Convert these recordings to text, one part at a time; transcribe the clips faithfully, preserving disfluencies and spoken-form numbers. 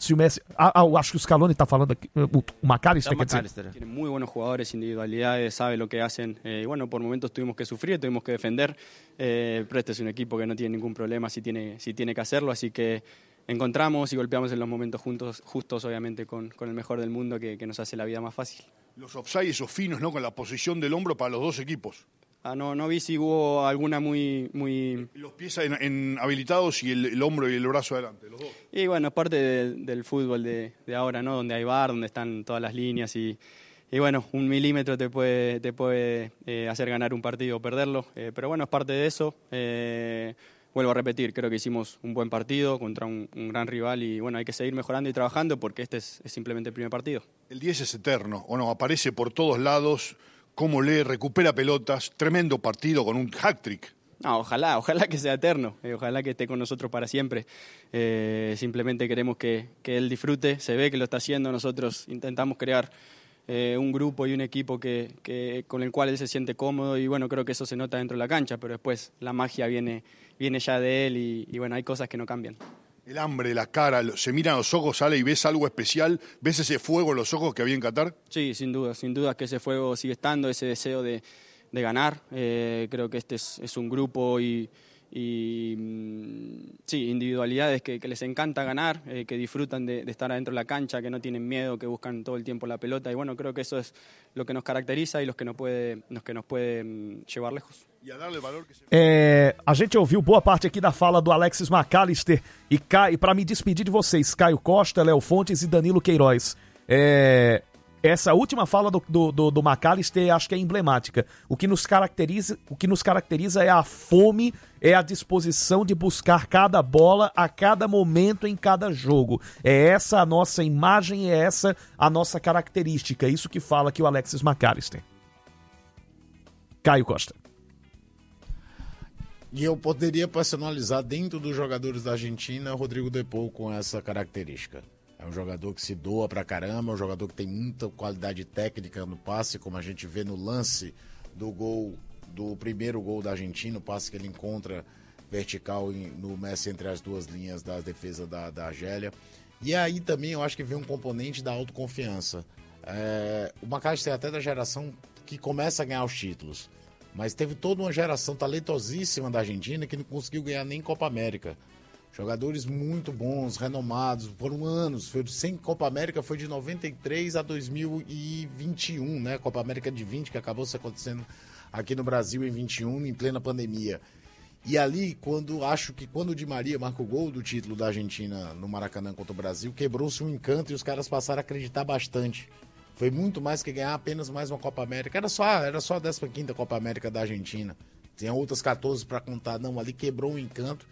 se o Messi... Ah, ah, acho que o Scaloni está falando aqui, o, o McAllister, quer McAllister. dizer... Tiene muy buenos jugadores, individualidades, sabe lo que hacen. Eh, y bueno, por momentos tuvimos que sufrir, tuvimos que defender, eh, pero este es un equipo que no tiene ningún problema si tiene, si tiene que hacerlo, así que encontramos y golpeamos en los momentos juntos, justos, obviamente, con, con el mejor del mundo que, que nos hace la vida más fácil. Los offside, esos finos, ¿no? Con la posición del hombro para los dos equipos. Ah, no, no vi si hubo alguna muy... muy... Los pies en, en habilitados y el, el hombro y el brazo adelante, los dos. Y bueno, es parte de, del fútbol de, de ahora, ¿no? Donde hay V A R, donde están todas las líneas y, y bueno, un milímetro te puede, te puede eh, hacer ganar un partido o perderlo. Eh, pero bueno, es parte de eso. Eh, vuelvo a repetir, creo que hicimos un buen partido contra un, un gran rival y bueno, hay que seguir mejorando y trabajando porque este es, es simplemente el primer partido. El diez es eterno, ¿o no? Aparece por todos lados... Cómo lee, recupera pelotas, tremendo partido con un hat-trick. No, ojalá, ojalá que sea eterno, eh, ojalá que esté con nosotros para siempre. Eh, simplemente queremos que, que él disfrute, se ve que lo está haciendo, nosotros intentamos crear eh, un grupo y un equipo que, que, con el cual él se siente cómodo y bueno, creo que eso se nota dentro de la cancha, pero después la magia viene, viene ya de él y, y bueno, hay cosas que no cambian. El hambre, la cara, se miran los ojos, sale y ves algo especial, ves ese fuego en los ojos que había en Qatar. Sí, sin duda, sin duda que ese fuego sigue estando, ese deseo de, de ganar. Eh, creo que este es, es un grupo y, y sí, individualidades que, que les encanta ganar, eh, que disfrutan de, de estar adentro de la cancha, que no tienen miedo, que buscan todo el tiempo la pelota y bueno, creo que eso es lo que nos caracteriza y los que nos puede, los que nos puede um, llevar lejos. É, a gente ouviu boa parte aqui da fala do Alexis McAllister e, e para me despedir de vocês, Caio Costa, Léo Fontes e Danilo Queiroz. É, essa última fala do, do, do, do McAllister acho que é emblemática. O que nos caracteriza, o que nos caracteriza é a fome, é a disposição de buscar cada bola a cada momento em cada jogo. É essa a nossa imagem, é essa a nossa característica. Isso que fala aqui o Alexis McAllister. Caio Costa. E eu poderia personalizar dentro dos jogadores da Argentina Rodrigo De Paul com essa característica. É um jogador que se doa pra caramba, é um jogador que tem muita qualidade técnica no passe, como a gente vê no lance do gol, do primeiro gol da Argentina, o passe que ele encontra vertical no Messi entre as duas linhas da defesa da, da Argélia. E aí também eu acho que vem um componente da autoconfiança. É, o McAllister é até da geração que começa a ganhar os títulos. Mas teve toda uma geração talentosíssima da Argentina que não conseguiu ganhar nem Copa América. Jogadores muito bons, renomados, foram anos. Foi sem Copa América, foi de noventa e três a dois mil e vinte e um, né? Copa América de vinte, que acabou se acontecendo aqui no Brasil em vinte e um, em plena pandemia. E ali, quando acho que quando o Di Maria marcou o gol do título da Argentina no Maracanã contra o Brasil, quebrou-se um encanto e os caras passaram a acreditar bastante. Foi muito mais que ganhar apenas mais uma Copa América. Era só, era só a décima quinta Copa América da Argentina. Tinha outras quatorze para contar. Não, ali quebrou o encanto.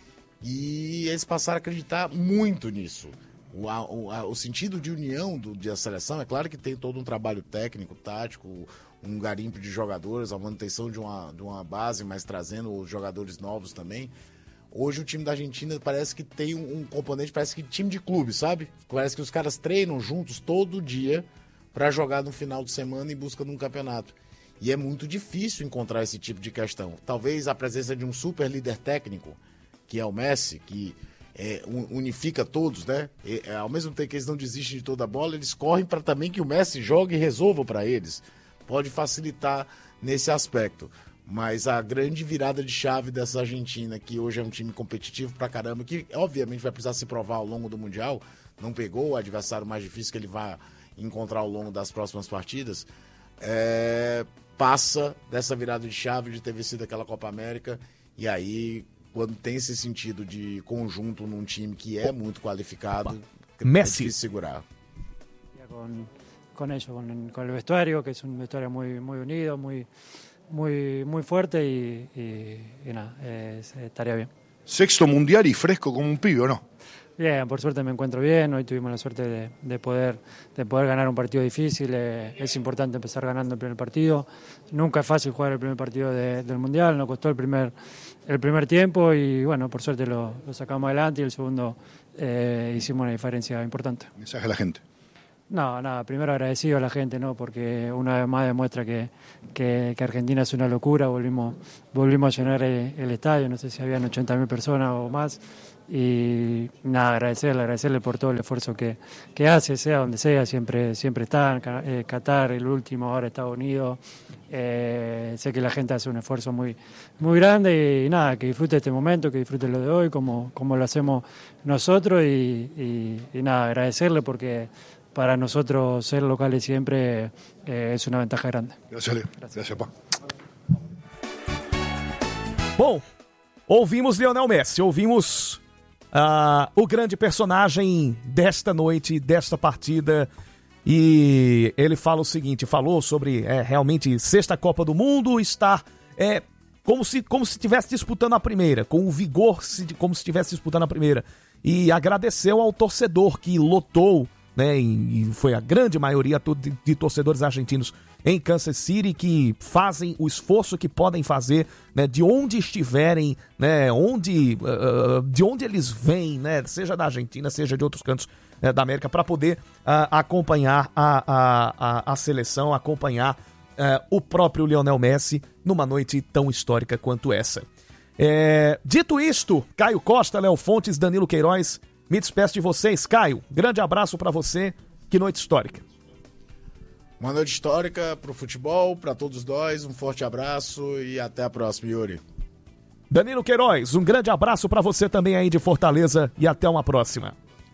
E eles passaram a acreditar muito nisso. O, a, o, a, o sentido de união do, de a seleção, é claro que tem todo um trabalho técnico, tático, um garimpo de jogadores, a manutenção de uma, de uma base, mas trazendo os jogadores novos também. Hoje o time da Argentina parece que tem um, um componente, parece que time de clube, sabe? Parece que os caras treinam juntos todo dia para jogar no final de semana em busca de um campeonato. E é muito difícil encontrar esse tipo de questão. Talvez a presença de um super líder técnico, que é o Messi, que é, unifica todos, né? E, é, ao mesmo tempo que eles não desistem de toda a bola, eles correm para também que o Messi jogue e resolva para eles. Pode facilitar nesse aspecto. Mas a grande virada de chave dessa Argentina, que hoje é um time competitivo pra caramba, que obviamente vai precisar se provar ao longo do Mundial, não pegou o adversário mais difícil que ele vai encontrar ao longo das próximas partidas, é, passa dessa virada de chave de ter vencido aquela Copa América, e aí, quando tem esse sentido de conjunto num time que é muito qualificado, Messi. É difícil segurar. Con, con ellos, con, con el vestuario, que es un vestuario muy, muy unido, muy, muy, muy fuerte y, y, y nada, eh, estaría bien. Sexto mundial y fresco como un pibe, ¿o no? Bien, por suerte me encuentro bien. Hoy tuvimos la suerte de, de, poder, de poder ganar un partido difícil. Eh, es importante empezar ganando el primer partido. Nunca es fácil jugar el primer partido de, del Mundial. Nos costó el primer, el primer tiempo y bueno, por suerte lo, lo sacamos adelante y el segundo eh, hicimos una diferencia importante. Mensaje a la gente. No, nada, primero agradecido a la gente, ¿no? Porque una vez más demuestra que, que, que Argentina es una locura, volvimos, volvimos a llenar el, el estadio, no sé si habían ochenta mil personas o más, y nada, agradecerle, agradecerle por todo el esfuerzo que, que hace, sea donde sea, siempre, siempre está, eh, Qatar, el último, ahora Estados Unidos, eh, sé que la gente hace un esfuerzo muy, muy grande y nada, que disfrute este momento, que disfrute lo de hoy, como, como lo hacemos nosotros y, y, y nada, agradecerle porque para nosotros ser locales siempre eh, es una ventaja grande. Gracias, Leo. Gracias, Gracias, pá. Bom, ouvimos Lionel Messi, ouvimos uh, o grande personagem desta noite, desta partida, e ele fala o seguinte, falou sobre é, realmente sexta Copa do Mundo, estar é, como se como se estivesse disputando a primeira, com o vigor se, como se estivesse disputando a primeira, e agradeceu ao torcedor que lotou, né, e foi a grande maioria de, de torcedores argentinos em Kansas City que fazem o esforço que podem fazer, né, de onde estiverem, né, onde, uh, de onde eles vêm, né, seja da Argentina, seja de outros cantos, né, da América, para poder uh, acompanhar a, a, a, a seleção, acompanhar uh, o próprio Lionel Messi numa noite tão histórica quanto essa. É, dito isto, Caio Costa, Léo Fontes, Danilo Queiroz, me despeço de vocês. Caio, grande abraço pra você. Que noite histórica. Uma noite histórica pro futebol, pra todos nós. Um forte abraço e até a próxima, Yuri. Danilo Queiroz, um grande abraço pra você também aí de Fortaleza e até uma próxima.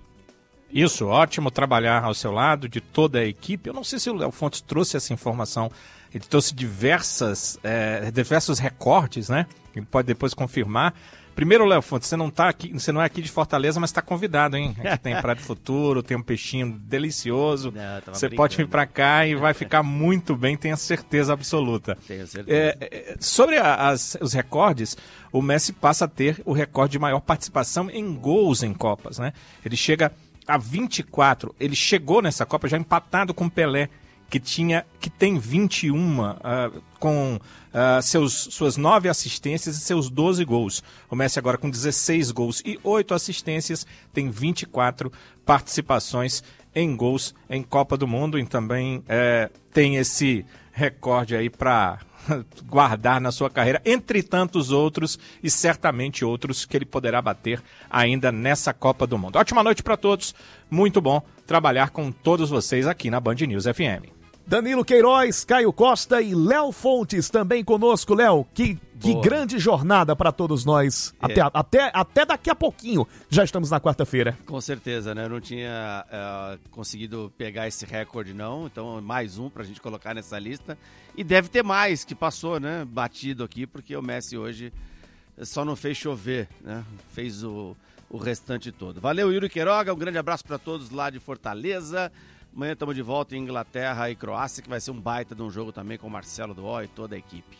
Isso, ótimo trabalhar ao seu lado, de toda a equipe. Eu não sei se o Léo Fontes trouxe essa informação. Ele trouxe diversas, é, diversos recortes, né? Ele pode depois confirmar. Primeiro, Léo Fontes, você não tá aqui, você não é aqui de Fortaleza, mas está convidado, hein? Aqui tem Praia do Futuro, tem um peixinho delicioso. Não, você pode vir para cá e vai ficar muito bem, tenho certeza absoluta. Tenho certeza. É, sobre a, as, os recordes, o Messi passa a ter o recorde de maior participação em gols em Copas, né? Ele chega a vinte e quatro, ele chegou nessa Copa já empatado com Pelé, que, tinha, que tem vinte e um, uh, com uh, seus, suas nove assistências e seus doze gols. O Messi agora com dezesseis gols e oito assistências, tem vinte e quatro participações em gols em Copa do Mundo e também é, tem esse recorde aí para guardar na sua carreira, entre tantos outros e certamente outros que ele poderá bater ainda nessa Copa do Mundo. Ótima noite para todos, muito bom trabalhar com todos vocês aqui na Band News F M. Danilo Queiroz, Caio Costa e Léo Fontes também conosco. Léo, que, que grande jornada para todos nós. É. Até, até, até daqui a pouquinho já estamos na quarta-feira. Com certeza, né? Eu não tinha uh, conseguido pegar esse recorde, não. Então, mais um para a gente colocar nessa lista. E deve ter mais que passou, né? Batido aqui, porque o Messi hoje só não fez chover, né? Fez o, o restante todo. Valeu, Yuri Queiroga. Um grande abraço para todos lá de Fortaleza. Amanhã estamos de volta em Inglaterra e Croácia, que vai ser um baita de um jogo também com o Marcelo Duó e toda a equipe.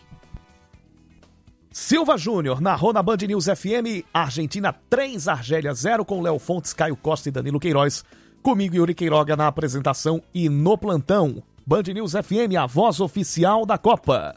Silva Júnior narrou na Band News F M, Argentina três, Argélia zero, com Léo Fontes, Caio Costa e Danilo Queiroz. Comigo, Yuri Queiroga, na apresentação e no plantão. Band News F M, a voz oficial da Copa.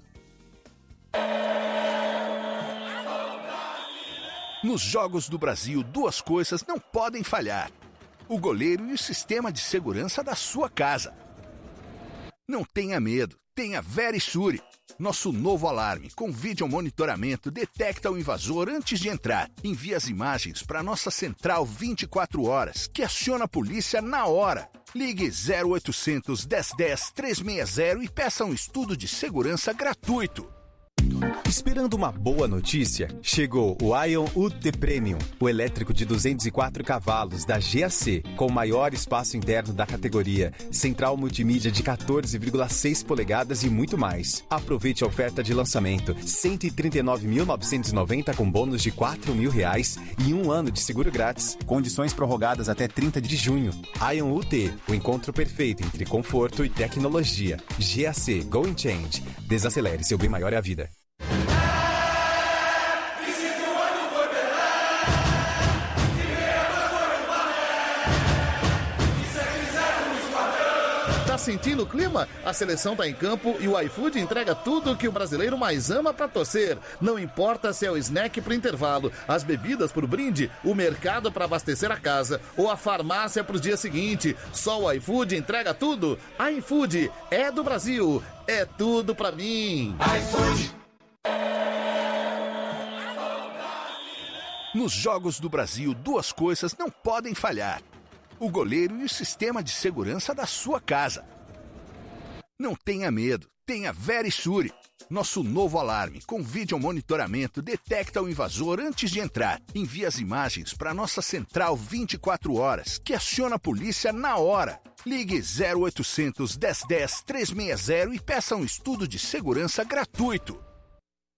Nos Jogos do Brasil, duas coisas não podem falhar: o goleiro e o sistema de segurança da sua casa. Não tenha medo, tenha Verisure. Nosso novo alarme com vídeo monitoramento detecta o invasor antes de entrar. Envia as imagens para nossa central vinte e quatro horas, que aciona a polícia na hora. Ligue zero oitocentos, dez dez, trezentos e sessenta e peça um estudo de segurança gratuito. Esperando uma boa notícia? Chegou o Ion U T Premium, o elétrico de duzentos e quatro cavalos da G A C, com o maior espaço interno da categoria, central multimídia de quatorze vírgula seis polegadas e muito mais. Aproveite a oferta de lançamento, cento e trinta e nove mil novecentos e noventa com bônus de quatro mil reais e um ano de seguro grátis. Condições prorrogadas até trinta de junho. Ion U T, o encontro perfeito entre conforto e tecnologia. G A C Go and Change. Desacelere, seu bem maior é a vida. Tá sentindo o clima? A seleção tá em campo e o iFood entrega tudo o que o brasileiro mais ama pra torcer. Não importa se é o snack pro intervalo, as bebidas pro brinde, o mercado pra abastecer a casa ou a farmácia pros dias seguintes. Só o iFood entrega tudo. iFood é do Brasil. É tudo pra mim. iFood. Nos Jogos do Brasil, duas coisas não podem falhar: o goleiro e o sistema de segurança da sua casa. Não tenha medo, tenha Verisure. Nosso novo alarme com vídeo monitoramento detecta o invasor antes de entrar. Envia as imagens para nossa central vinte e quatro horas, que aciona a polícia na hora. Ligue zero oitocentos, dez dez, trezentos e sessenta e peça um estudo de segurança gratuito.